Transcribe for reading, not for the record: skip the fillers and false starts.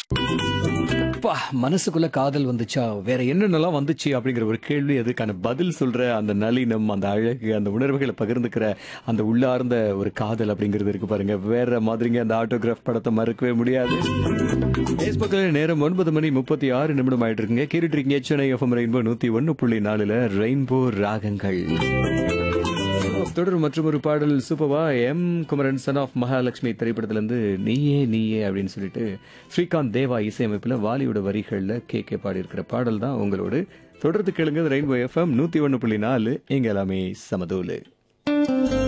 அப்பா! மனசுக்குள்ள காதல் வந்துச்சா? வேற என்னென்னலாம் வந்துச்சு? அப்படிங்கிற ஒரு கேள்வி, அதுக்கான பதில் சொல்ற அந்த நளினம், அந்த அழகு, அந்த உணர்வுகள பகிர்ந்துக்கிற அந்த உள்ளார்ந்த ஒரு காதல் அப்படிங்கிறது இருக்கு பாருங்க. வேற மாதிரிங்க அந்த ஆட்டோகிராஃப் படத்த மறக்கவே முடியாது. Facebookல நேரம் 9 மணி 36 நிமிடம் ஆயிட்டு இருக்குங்க. கேட்டுட்டு இருக்கீங்க சென்னை எஃப்எம் ரெயின்போ 101.4ல ரெயின்போ ராகங்கள். தொடரும் மற்றொரு பாடல் சூப்பர்வா M Kumaran son of Mahalakshmi திரைப்படத்திலிருந்து நீயே நீயே அப்படின்னு சொல்லிட்டு ஸ்ரீகாந்த் தேவா இசையமைப்பில் வாலியோட வரிகளில் கே பாடியிருக்கிற பாடல் தான் உங்களோடு தொடர்ந்து கேளுங்க ரெயின்போ எஃப்எம் 101.4 இங்க எல்லாமே சமதூலு.